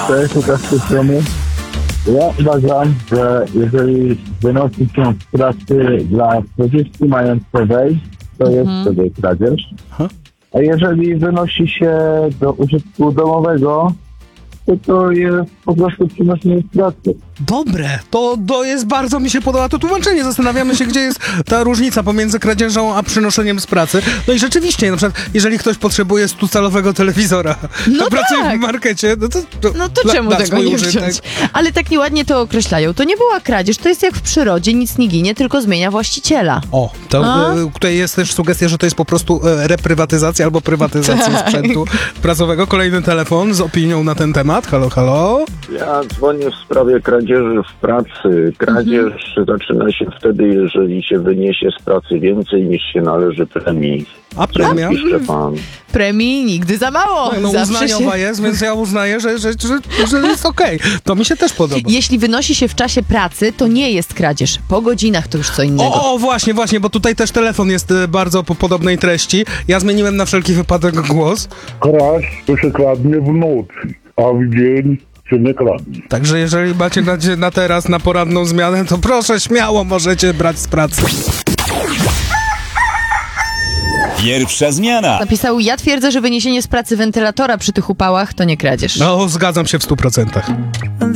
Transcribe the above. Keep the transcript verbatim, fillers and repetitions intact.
Cześć, Łukasz z tej strony. Ja uważam, że jeżeli wynosi się z pracy dla korzyści majątkowej, to jest Mhm. wtedy kradzież. Aha. A jeżeli wynosi się do użytku domowego, to to jest po prostu przynoszenie z pracy. Dobre, to, to jest bardzo, mi się podoba to tłumaczenie. Zastanawiamy się, gdzie jest ta różnica pomiędzy kradzieżą a przynoszeniem z pracy. No i rzeczywiście, na przykład, jeżeli ktoś potrzebuje stucalowego telewizora, No to pracuje tak. w markecie, no to, to, No to dla- czemu dla tego swój nie użytek. wziąć? Ale tak nieładnie to określają. To nie była kradzież, to jest jak w przyrodzie, nic nie ginie, tylko zmienia właściciela. O, to A? e, tutaj jest też sugestia, że to jest po prostu e, reprywatyzacja albo prywatyzacja Tak. sprzętu prasowego. Kolejny telefon z opinią na ten temat. Halo, halo. Ja dzwonię w sprawie kradzieży w pracy. Kradzież zaczyna się wtedy, jeżeli się wyniesie z pracy więcej niż się należy premii. A premia? Pisze pan. Premii nigdy za mało. No Zawsze uznaniowa się... jest, więc ja uznaję, że, że, że, że jest okej. To mi się też podoba. Jeśli wynosi się w czasie pracy, to nie jest kradzież. Po godzinach to już co innego. O, o, właśnie, właśnie, bo tutaj też telefon jest e, bardzo po podobnej treści. Ja zmieniłem na wszelki wypadek głos. Kraść to się kradnie w nocy, a w dzień się nie kradnie. Także jeżeli macie na, na teraz, na poranną zmianę, to proszę, śmiało możecie brać z pracy. Pierwsza zmiana. Napisał, ja twierdzę, że wyniesienie z pracy wentylatora przy tych upałach to nie kradzież. No, zgadzam się w stu procentach.